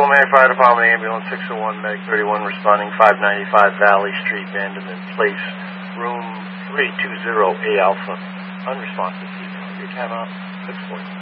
Mary Fire Department, ambulance 601, medic 31, responding 595 Valley Street, Vanderman Place, room 320A Alpha. Unresponsive. Your timeout. 640.